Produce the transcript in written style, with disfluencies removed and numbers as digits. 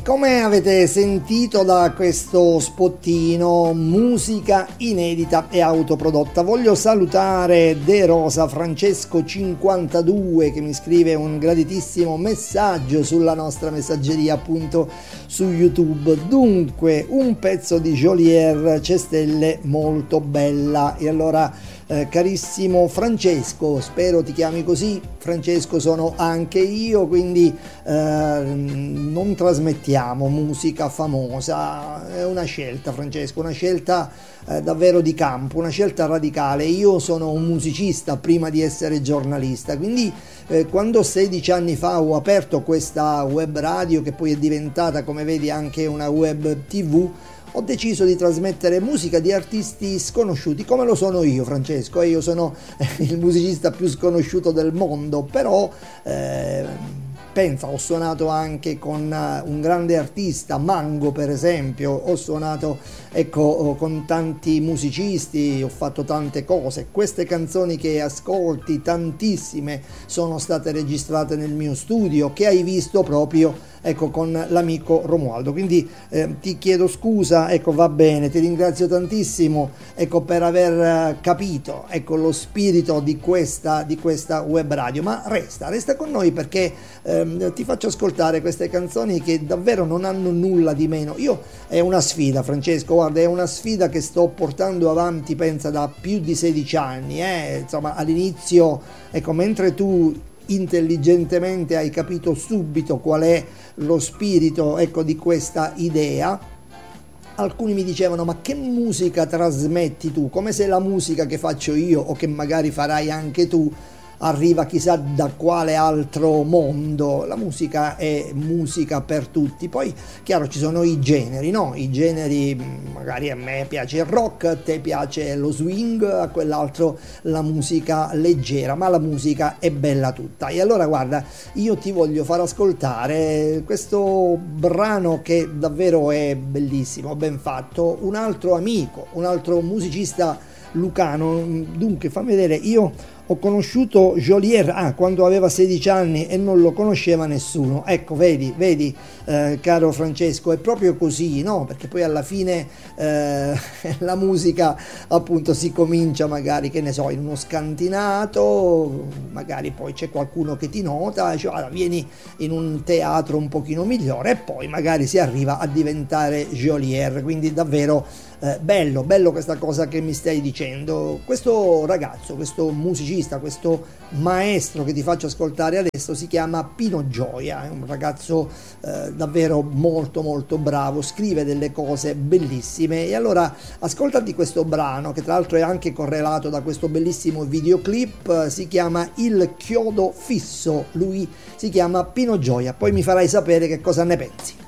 Come avete sentito da questo spottino, musica inedita e autoprodotta. Voglio salutare De Rosa Francesco 52 che mi scrive un graditissimo messaggio sulla nostra messaggeria appunto su YouTube. Dunque, un pezzo di Geolier Cestelle molto bella. E allora carissimo Francesco, spero ti chiami così, Francesco sono anche io, quindi non trasmettiamo musica famosa, è una scelta Francesco, una scelta davvero di campo, una scelta radicale. Io sono un musicista prima di essere giornalista, quindi quando 16 anni fa ho aperto questa web radio che poi è diventata, come vedi, anche una web TV, ho deciso di trasmettere musica di artisti sconosciuti, come lo sono io Francesco, e io sono il musicista più sconosciuto del mondo, però pensa, ho suonato anche con un grande artista, Mango per esempio, ho suonato con tanti musicisti, ho fatto tante cose. Queste canzoni che ascolti, tantissime, sono state registrate nel mio studio, che hai visto proprio con l'amico Romualdo, quindi ti chiedo scusa, va bene, ti ringrazio tantissimo per aver capito lo spirito di questa web radio, ma resta con noi perché ti faccio ascoltare queste canzoni che davvero non hanno nulla di meno. È una sfida Francesco, guarda, è una sfida che sto portando avanti, pensa, da più di 16 anni, insomma all'inizio, mentre tu intelligentemente hai capito subito qual è lo spirito di questa idea, alcuni mi dicevano: ma che musica trasmetti tu? Come se la musica che faccio io o che magari farai anche tu arriva chissà da quale altro mondo. La musica è musica per tutti. Poi chiaro, ci sono i generi, no? I generi, magari a me piace il rock, a te piace lo swing, a quell'altro la musica leggera, ma la musica è bella tutta. E allora guarda, io ti voglio far ascoltare questo brano che davvero è bellissimo, ben fatto, un altro amico, un altro musicista lucano. Dunque, fammi vedere, io ho conosciuto Geolier quando aveva 16 anni e non lo conosceva nessuno. Vedi caro Francesco, è proprio così, no? Perché poi alla fine la musica appunto si comincia magari, che ne so, in uno scantinato, magari poi c'è qualcuno che ti nota, cioè, allora, vieni in un teatro un pochino migliore e poi magari si arriva a diventare Geolier. Quindi davvero bello questa cosa che mi stai dicendo. Questo ragazzo, questo musicista, questo maestro che ti faccio ascoltare adesso si chiama Pino Gioia, è un ragazzo davvero molto molto bravo, scrive delle cose bellissime. E allora ascoltati questo brano, che tra l'altro è anche correlato da questo bellissimo videoclip, si chiama Il chiodo fisso, lui si chiama Pino Gioia, poi mi farai sapere che cosa ne pensi.